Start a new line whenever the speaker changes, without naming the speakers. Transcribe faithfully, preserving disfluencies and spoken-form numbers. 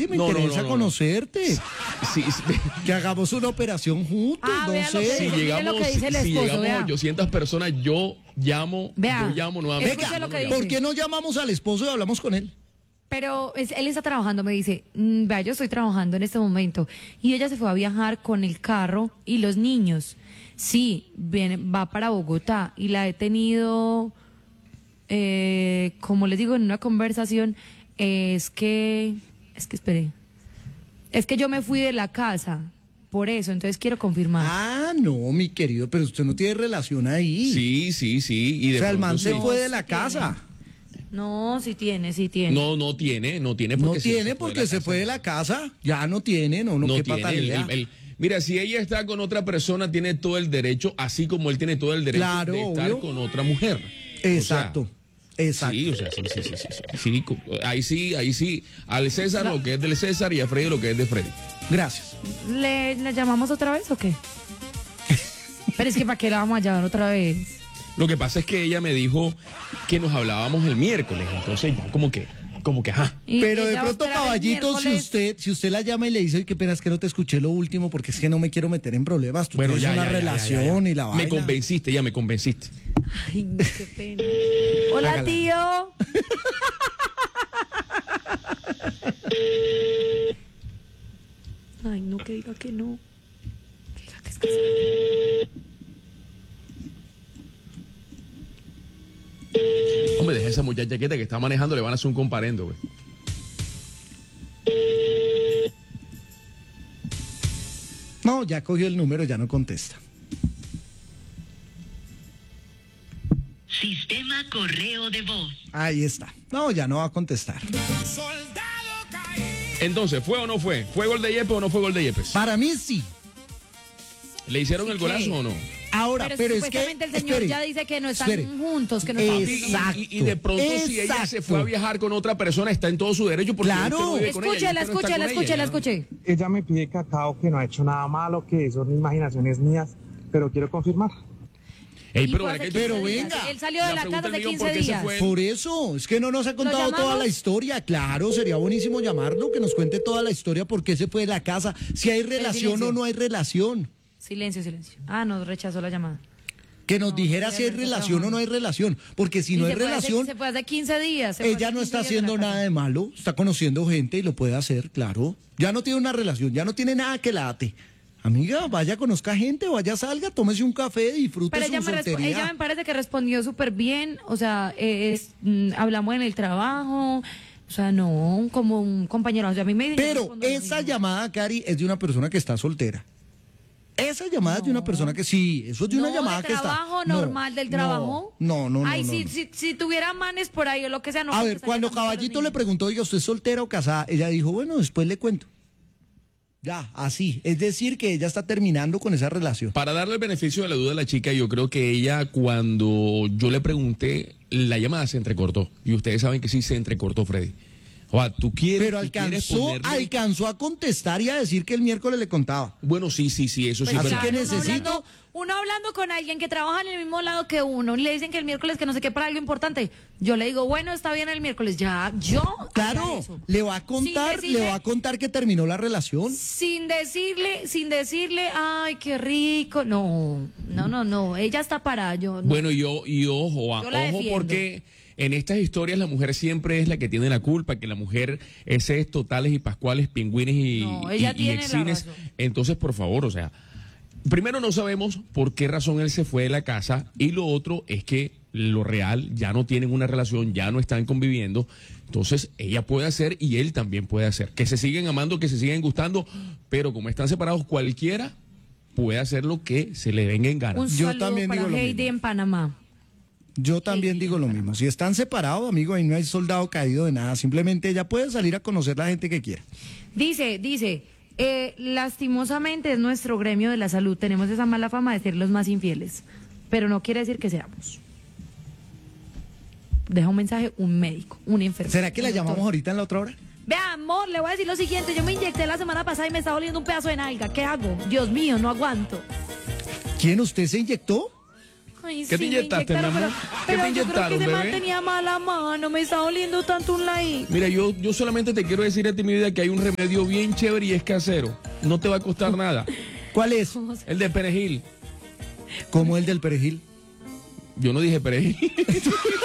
sí me
No, no,
interesa
no, no,
conocerte.
Sí, sí.
Que hagamos una operación juntos,
Ah,
no
vea lo
sé.
que
Si
dice, mire
llegamos,
lo que dice el
si
esposo,
llegamos
vea.
a ochocientas personas, yo llamo,
Vea,
yo llamo nuevamente.
escuche
Venga,
lo que
No, no,
dice.
¿por qué no llamamos al esposo y hablamos con él?
Pero es- él está trabajando, me dice, "Mm, vea, yo estoy trabajando en este momento. Y ella se fue a viajar con el carro y los niños. Sí, viene, va para Bogotá y la he tenido, eh, como les digo, en una conversación, eh, es que, es que espere, es que yo me fui de la casa, por eso, entonces quiero confirmar.
Ah, no, mi querido, pero usted no tiene relación ahí.
Sí, sí, sí. Y de
O sea, el
pronto
man se
sí.
fue de
sí
la
tiene.
casa.
No, sí tiene, sí tiene.
No, no tiene, no tiene
No
porque se-
tiene
se fue de
porque
la
se
casa.
fue de la casa. Ya no tiene, no, no,
No
qué
tiene. el-
patalidad.
el- el- mira, si ella está con otra persona, tiene todo el derecho, así como él tiene todo el derecho
Claro,
de estar
obvio.
con otra mujer.
Exacto,
O sea,
exacto.
sí, o sea, sí, sí, sí, sí, sí, sí, co- ahí sí, ahí sí, al César lo que es del César y a Freddy lo que es de Freddy.
Gracias.
¿Le, ¿Le llamamos otra vez o qué? Pero es que ¿para qué la vamos a llamar otra vez?
Lo que pasa es que ella me dijo que nos hablábamos el miércoles, entonces ya como que, como que, ajá.
Y
Pero de
ella
pronto,
otra vez
caballito, si
miércoles-
usted, si usted la llama y le dice, "Ay, qué pena, es que no te escuché lo último porque es que no me quiero meter en problemas. Tú tienes una
ya, ya,
relación
ya, ya.
y la vaina".
Me convenciste, ya me convenciste.
Ay, no, qué pena. Hola,
Hágala.
tío. Ay, no, que diga que no. Que diga que es que
Hombre, deja esa muchacha quieta que está manejando, le van a hacer un comparendo, güey.
No, ya cogió el número, ya no contesta.
Sistema correo de voz.
Ahí está. No, ya no va a contestar.
Entonces, ¿fue o no fue? ¿Fue gol de Yepes o no fue gol de Yepes?
Para mí sí.
¿Le hicieron
¿Sí
el
qué?
golazo o no?
Ahora,
Pero,
pero, es que
supuestamente el señor
espere,
ya dice que no están
espere.
juntos, que no
Eh,
están
Y- y-
Exacto,
Y, y de pronto si ella se fue a
exacto.
viajar con otra persona, está en todo su derecho porque
Claro.
usted no vive con ella, y
Escúchela,
usted no está
escúchela,
con ella,
escúchela,
¿no?
escuché.
Ella me pide cacao, que no ha hecho nada malo, que son imaginaciones mías, pero quiero confirmar.
Ey,
Y
pero,
fue
¿verdad
hace
que-
Pero
quince días.
venga.
Él salió de la
pregunta
casa hace
del millón,
quince
¿por qué se
días.
fue?
Por eso, es que no nos ha contado toda
llamamos?
la historia. Claro, sería buenísimo llamarlo, que nos cuente toda la historia, por qué se fue de la casa, si hay relación
silencio.
o no hay relación.
Silencio, silencio. Ah, no, rechazó la llamada.
Que nos
No,
dijera
ya
si hay
está
relación o
trabajando.
no hay relación, porque si
Y
no
se
hay
fue hace-
relación,
se fue hace quince días. se fue
ella
hace
no
quince
está
días de la
haciendo
casa.
nada de malo, está conociendo gente y lo puede hacer, claro. Ya no tiene una relación, ya no tiene nada que la ate. Amiga, vaya, conozca gente, vaya, salga, tómese un café, disfrute
Pero
su
ella me, respo-
soltería.
ella me parece que respondió súper bien. O sea, eh, es, mm, hablamos en el trabajo. O sea, no, como un compañero. O sea, a mí me
Pero
respondo lo
esa
mismo.
llamada, Cari, es de una persona que está soltera. Esa llamada es de una persona que sí, eso es de una
No,
llamada
de
que está.
trabajo,
No,
normal del
no,
trabajo.
No, no, no.
Ay,
no,
si,
no.
Si, si tuviera manes por ahí o lo que sea, no.
A ver,
contestaría
cuando
tampoco a los
Caballito le
niños.
preguntó, oiga, ¿usted es soltera o casada? Ella dijo, bueno, después le cuento. Ya, así. Es decir, que ella está terminando con esa relación.
Para darle el beneficio de la duda a la chica, yo creo que ella, cuando yo le pregunté, la llamada se entrecortó. Y ustedes saben que sí se entrecortó, Freddy. O sea, tú quieres.
Pero
tú quieres
alcanzó,
ponerle-
alcanzó a contestar y a decir que el miércoles le contaba.
Bueno, sí, sí, sí, eso sí.
Pues
es
Así
verdad.
que
claro, uno
necesito-
hablando- Uno hablando con alguien que trabaja en el mismo lado que uno, y le dicen que el miércoles que no sé qué para algo importante. Yo le digo, bueno, está bien el miércoles. Ya, yo. haría
Claro,
eso.
le va a contar,
Sin decirle-
le va a contar que terminó la relación.
Sin decirle, sin decirle, ay, qué rico. No, no, no, no. Ella está para yo. no.
Bueno, y, yo, y ojo, a-
Yo la
ojo
defiendo.
porque en estas historias la mujer siempre es la que tiene la culpa, que la mujer ese es totales y pascuales, pingüines y,
No, ella
y- y
tiene la
exines.
razón.
Entonces, por favor, o sea, primero no sabemos por qué razón él se fue de la casa y lo otro es que lo real ya no tienen una relación, ya no están conviviendo. Entonces, ella puede hacer y él también puede hacer. Que se siguen amando, que se siguen gustando, pero como están separados, cualquiera puede hacer lo que se le venga en gana.
Un
Yo
saludo
también
para
digo lo
Heidi
mismo.
en Panamá.
Yo también digo lo mismo. Si están separados, amigo, ahí no hay soldado caído de nada. Simplemente ella puede salir a conocer la gente que quiera.
Dice, dice, eh, lastimosamente es nuestro gremio de la salud. Tenemos esa mala fama de ser los más infieles, pero no quiere decir que seamos. Deja un mensaje, un médico, un enfermero.
¿Será que la
un doctor.
llamamos ahorita en la otra hora?
Vea, amor, le voy a decir lo siguiente. Yo me inyecté la semana pasada y me está doliendo un pedazo de nalga. ¿Qué hago? Dios mío, no aguanto.
¿Quién usted se inyectó?
Ay,
¿Qué te
sí, me
inyectaste, mi
inyectaron,
amor?
Pero,
¿Qué
pero
te
yo creo
inyectaron,
que ese man
bebé?
tenía mala mano, me está doliendo tanto un ladito.
Mira, yo, yo solamente te quiero decir a ti, mi vida, que hay un remedio bien chévere y es casero. No te va a costar nada.
¿Cuál es?
El de perejil.
Como el del perejil.
Yo no dije perejil.